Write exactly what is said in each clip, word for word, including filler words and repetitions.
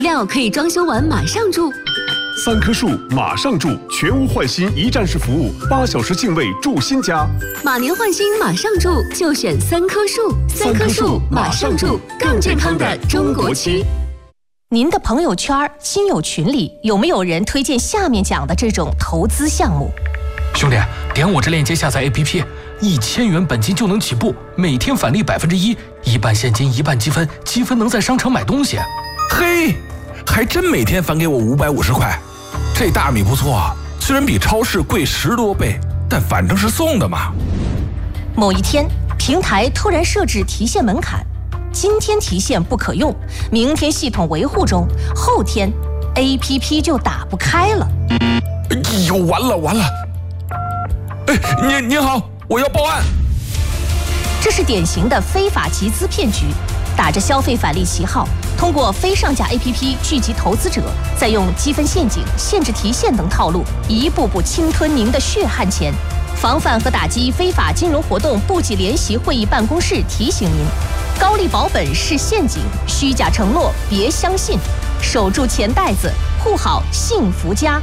料可以装修完马上住。 三棵树马上住，全屋换新一站式服务，八小时净位住新家。 马年换新马上住，就选三棵树。三棵树马上住，更健康的中国区。 您的朋友圈、亲友群里有没有人推荐下面讲的这种投资项目？ 兄弟，点我这链接下载 A P P， 一千元本金就能起步，每天返利百分之一，一半现金一半积分，积分能在商场买东西。 嘿，还真每天返给我五百五十块，这大米不错啊，虽然比超市贵十多倍，但反正是送的嘛。 某一天，平台突然设置提现门槛。今天提现不可用，明天系统维护中，后天 A P P 就打不开了。 哎呦，完了完了！哎，您您好，我要报案。 这是典型的非法集资骗局，打着消费返利旗号，通过非上架 A P P 聚集投资者，再用积分陷阱、限制提现等套路，一步步侵吞您的血汗钱。防范和打击非法金融活动部级联席会议办公室提醒您：高利保本是陷阱，虚假承诺别相信，守住钱袋子，护好幸福家。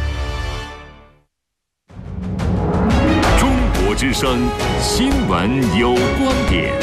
中国之声新闻有观点，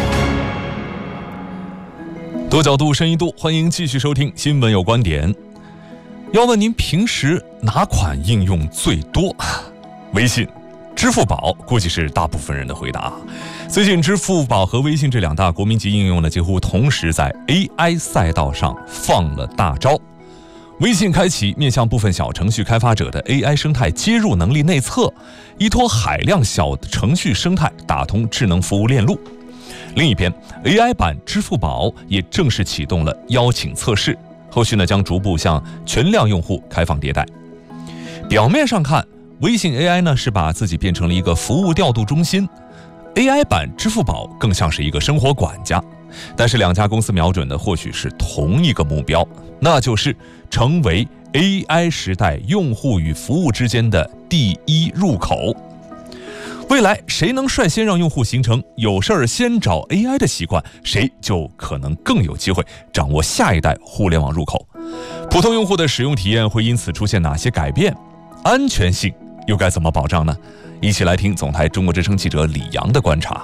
多角度深一度，欢迎继续收听新闻有观点。要问您平时哪款应用最多？微信、支付宝估计是大部分人的回答。最近支付宝和微信这两大国民级应用呢，几乎同时在 A I 赛道上放了大招。微信开启面向部分小程序开发者的 A I 生态接入能力内测，依托海量小程序生态打通智能服务链路。另一边 A I 版支付宝也正式启动了邀请测试，后续呢将逐步向全量用户开放迭代。表面上看，微信 A I 呢是把自己变成了一个服务调度中心， A I 版支付宝更像是一个生活管家。但是两家公司瞄准的或许是同一个目标，那就是成为 A I 时代用户与服务之间的第一入口。未来谁能率先让用户形成有事儿先找 A I 的习惯，谁就可能更有机会掌握下一代互联网入口。普通用户的使用体验会因此出现哪些改变？安全性又该怎么保障呢？一起来听总台中国之声记者李阳的观察。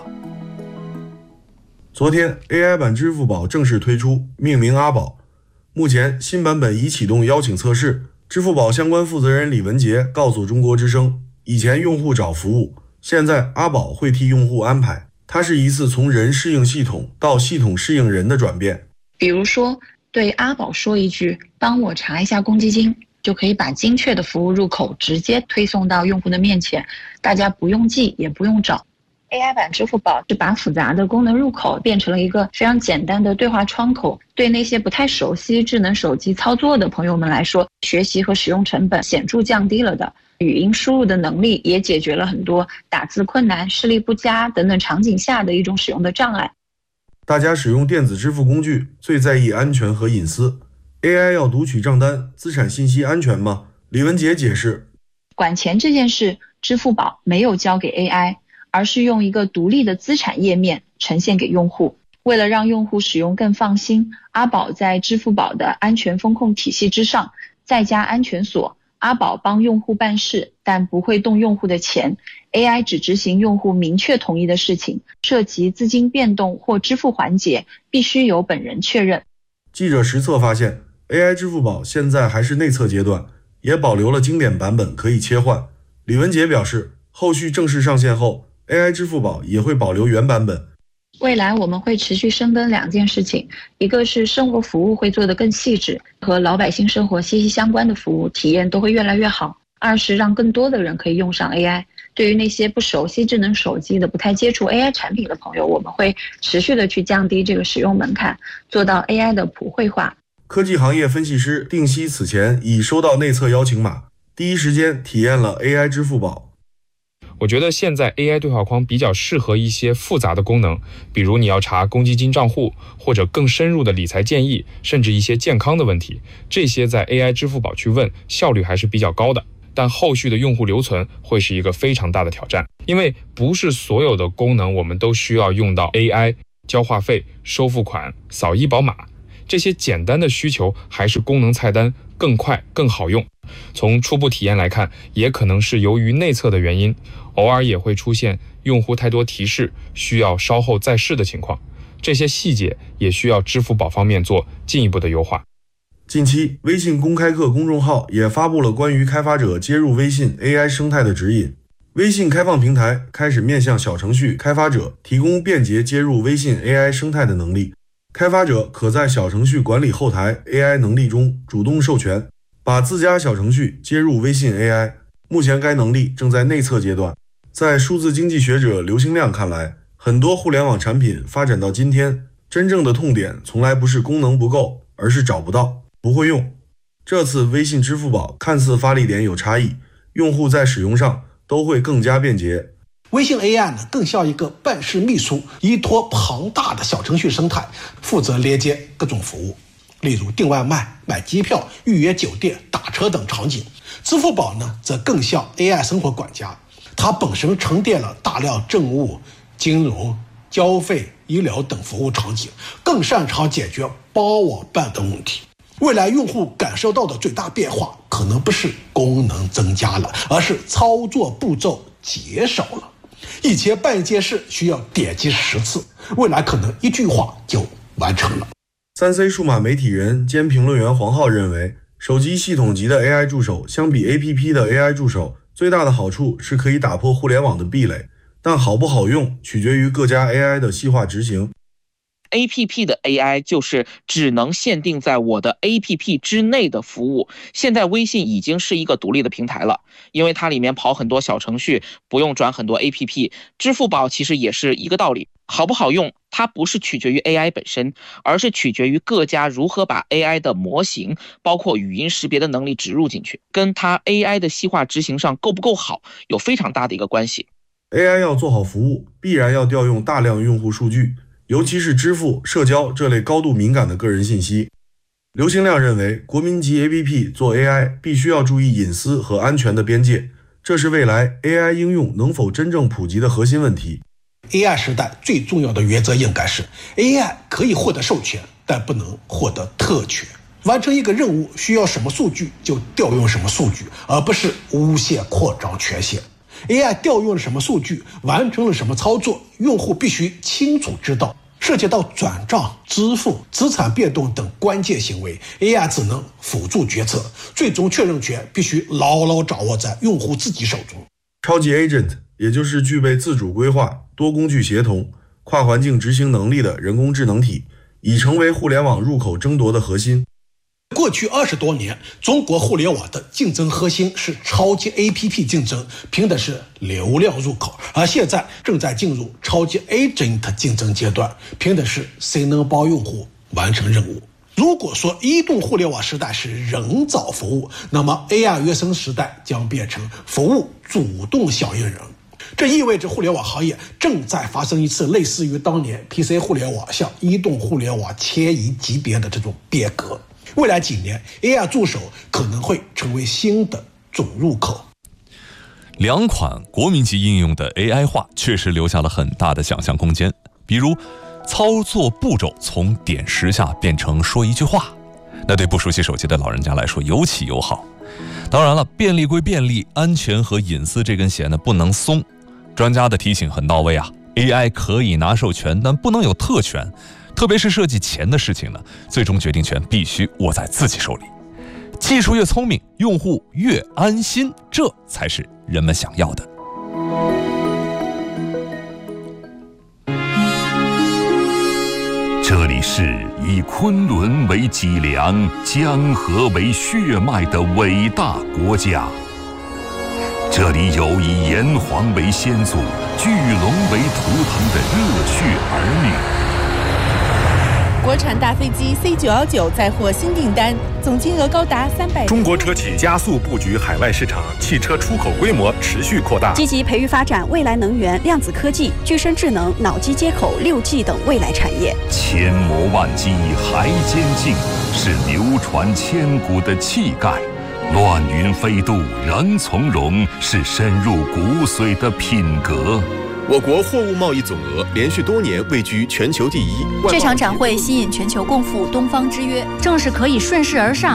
昨天 A I 版支付宝正式推出，命名阿宝。目前新版本已启动邀请测试。支付宝相关负责人李文杰告诉中国之声，以前用户找服务，现在阿宝会替用户安排。它是一次从人适应系统到系统适应人的转变。 比如说对阿宝说一句帮我查一下公积金，就可以把精确的服务入口直接推送到用户的面前，大家不用记也不用找。A I 版支付宝是把复杂的功能入口变成了一个非常简单的对话窗口，对那些不太熟悉智能手机操作的朋友们来说，学习和使用成本显著降低了的。语音输入的能力也解决了很多打字困难、视力不佳等等场景下的一种使用的障碍。 大家使用电子支付工具最在意安全和隐私， A I 要读取账单，资产信息安全吗？李文杰解释， 管钱这件事，支付宝没有交给 A I， 而是用一个独立的资产页面呈现给用户。为了让用户使用更放心，阿宝在支付宝的安全风控体系之上再加安全锁。阿宝帮用户办事，但不会动用户的钱。A I 只执行用户明确同意的事情，涉及资金变动或支付环节，必须由本人确认。 记者实测发现， A I 支付宝现在还是内测阶段，也保留了经典版本可以切换。李文杰表示，后续正式上线后， A I 支付宝也会保留原版本。 未来我们会持续深耕两件事情，一个是生活服务会做得更细致，和老百姓生活息息相关的服务体验都会越来越好；二是让更多的人可以用上 A I。 对于那些不熟悉智能手机的、不太接触 A I 产品的朋友，我们会持续的去降低这个使用门槛，做到 A I 的普惠化。 科技行业分析师定西此前已收到内测邀请码，第一时间体验了 A I 支付宝。 我觉得现在 A I 对话框比较适合一些复杂的功能，比如你要查公积金账户，或者更深入的理财建议，甚至一些健康的问题，这些在 A I 支付宝去问，效率还是比较高的。但后续的用户留存会是一个非常大的挑战，因为不是所有的功能我们都需要用到 A I， 交话费、收付款、扫医保码， 这些简单的需求还是功能菜单更快更好用。从初步体验来看，也可能是由于内测的原因，偶尔也会出现用户太多提示，需要稍后再试的情况。这些细节也需要支付宝方面做进一步的优化。 近期，微信公开课公众号也发布了关于开发者接入微信 A I 生态的指引。微信开放平台开始面向小程序开发者提供便捷接入微信 A I 生态的能力。开发者可在小程序管理后台 A I 能力中主动授权，把自家小程序接入微信 A I。目前该能力正在内测阶段。在数字经济学者刘兴亮看来，很多互联网产品发展到今天，真正的痛点从来不是功能不够，而是找不到、不会用。这次微信支付宝看似发力点有差异，用户在使用上都会更加便捷。 微信 A I 呢，更像一个办事秘书，依托庞大的小程序生态，负责连接各种服务，例如订外卖、买机票、预约酒店、打车等场景。支付宝呢，则更像 A I 生活管家，它本身沉淀了大量政务、金融、交费、医疗等服务场景，更擅长解决包我办等问题。未来用户感受到的最大变化，可能不是功能增加了，而是操作步骤减少了。以前办一件事需要点击十次，未来可能一句话就完成了。 三 C 数码媒体人兼评论员黄浩认为，手机系统级的 A I 助手相比 A P P 的 A I 助手，最大的好处是可以打破互联网的壁垒，但好不好用取决于各家 A I 的细化执行。 A P P 的 A I 就是只能限定在我的 A P P 之内的服务。现在微信已经是一个独立的平台了，因为它里面跑很多小程序，不用转很多 A P P。支付宝其实也是一个道理，好不好用，它不是取决于 A I 本身，而是取决于各家如何把 A I 的模型，包括语音识别的能力植入进去，跟它 A I 的细化执行上够不够好，有非常大的一个关系。 A I 要做好服务，必然要调用大量用户数据，尤其是支付、社交这类高度敏感的个人信息。刘兴亮认为，国民级 A P P 做 A I 必须要注意隐私和安全的边界，这是未来 A I 应用能否真正普及的核心问题。 A I 时代最重要的原则应该是 A I 可以获得授权，但不能获得特权。完成一个任务需要什么数据就调用什么数据，而不是无限扩张权限。A I 调用了什么数据，完成了什么操作，用户必须清楚知道。涉及到转账、支付、资产变动等关键行为， A I 只能辅助决策，最终确认权必须牢牢掌握在用户自己手中。 超级 Agent 也就是具备自主规划、多工具协同、跨环境执行能力的人工智能体，已成为互联网入口争夺的核心。 过去二十多年，中国互联网的竞争核心是超级 A P P 竞争，凭的是流量入口，而现在正在进入超级 Agent 竞争阶段，凭的是谁能帮用户完成任务。如果说移动互联网时代是人找服务，那么 A I 原生时代将变成服务主动响应人。这意味着互联网行业正在发生一次类似于当年 P C 互联网向移动互联网迁移级别的这种变革。未来几年 A I 助手可能会成为新的总入口。 两款国民级应用的 A I 化确实留下了很大的想象空间，比如操作步骤从点十下变成说一句话，那对不熟悉手机的老人家来说尤其友好。当然了，便利归便利，安全和隐私这根弦呢不能松。专家的提醒很到位啊 ，A I 可以拿授权，但不能有特权。特别是涉及钱的事情呢，最终决定权必须握在自己手里。技术越聪明，用户越安心，这才是人们想要的。 这里是以昆仑为脊梁、江河为血脉的伟大国家。这里有以炎黄为先祖、巨龙为图腾的热血儿女。 国产大飞机 C 九一九再获新订单，总金额高达三百。 中国车企加速布局海外市场，汽车出口规模持续扩大， 积极培育发展未来能源、量子科技、具身智能、脑机接口、六 G 等未来产业。 千磨万击还坚劲，是流传千古的气概；乱云飞渡仍从容，是深入骨髓的品格。 我国货物贸易总额连续多年位居全球第一。 这场展会吸引全球共赴东方之约，正是可以顺势而上。